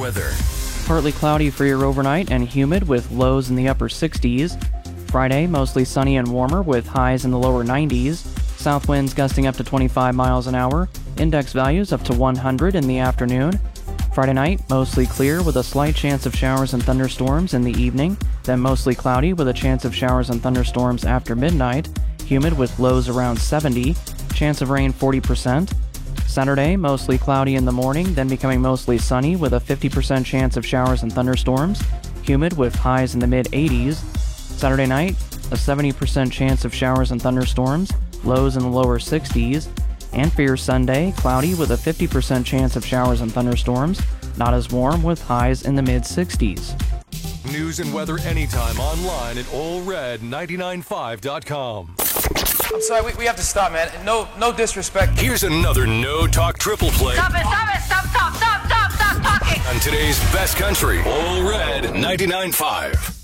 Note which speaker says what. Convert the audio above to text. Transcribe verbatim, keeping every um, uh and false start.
Speaker 1: weather.
Speaker 2: Partly cloudy for your overnight and humid with lows in the upper sixties. Friday, mostly sunny and warmer with highs in the lower nineties. South winds gusting up to twenty-five miles an hour. Index values up to one hundred in the afternoon. Friday night, mostly clear with a slight chance of showers and thunderstorms in the evening. Then mostly cloudy with a chance of showers and thunderstorms after midnight. Humid with lows around seventy. Chance of rain forty percent. Saturday, mostly cloudy in the morning, then becoming mostly sunny with a fifty percent chance of showers and thunderstorms. Humid with highs in the mid eighties. Saturday night, a seventy percent chance of showers and thunderstorms, lows in the lower sixties. And for your Sunday, cloudy with a fifty percent chance of showers and thunderstorms, not as warm with highs in the mid sixties.
Speaker 1: News and weather anytime online at Ole Red ninety-nine point five dot com.
Speaker 3: I'm sorry, we, we have to stop, man. No no disrespect.
Speaker 1: Here's another No Talk triple play.
Speaker 4: Stop it, stop it, stop, stop, stop, stop, stop talking.
Speaker 1: On today's best country, Ole Red ninety-nine point five.